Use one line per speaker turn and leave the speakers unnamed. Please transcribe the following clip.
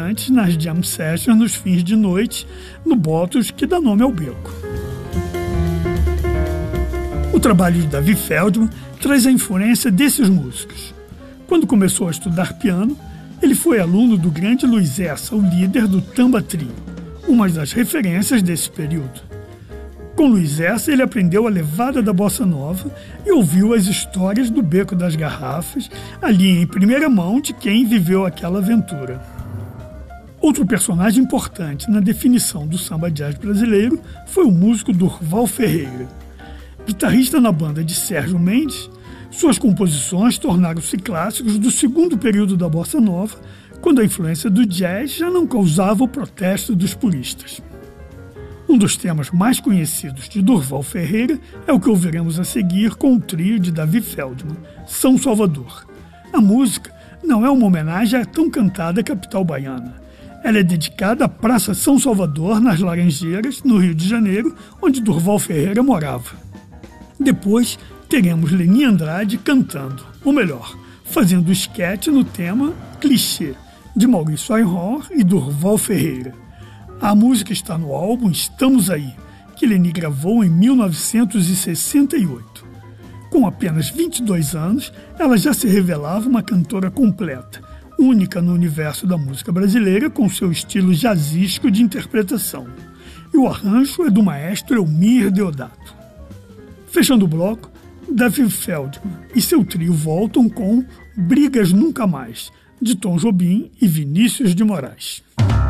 integrantes nas jam sessions nos fins de noite, no Botos, que dá nome ao beco. O trabalho de Davi Feldman traz a influência desses músicos. Quando começou a estudar piano, ele foi aluno do grande Luiz Essa, o líder do Tamba Trio, uma das referências desse período. Com Luiz Essa, ele aprendeu a levada da bossa nova e ouviu as histórias do Beco das Garrafas, ali em primeira mão de quem viveu aquela aventura. Outro personagem importante na definição do samba jazz brasileiro foi o músico Durval Ferreira. Guitarrista na banda de Sérgio Mendes, suas composições tornaram-se clássicos do segundo período da bossa nova, quando a influência do jazz já não causava o protesto dos puristas. Um dos temas mais conhecidos de Durval Ferreira é o que ouviremos a seguir com o trio de Davi Feldman, São Salvador. A música não é uma homenagem à tão cantada capital baiana. Ela é dedicada à Praça São Salvador, nas Laranjeiras, no Rio de Janeiro, onde Durval Ferreira morava. Depois, teremos Leni Andrade cantando, ou melhor, fazendo esquete no tema Clichê, de Maurício Ayron e Durval Ferreira. A música está no álbum Estamos Aí, que Leni gravou em 1968. Com apenas 22 anos, ela já se revelava uma cantora completa, única no universo da música brasileira com seu estilo jazzístico de interpretação. E o arranjo é do maestro Elmir Deodato. Fechando o bloco, Davi Feldman e seu trio voltam com Brigas Nunca Mais, de Tom Jobim e Vinícius de Moraes.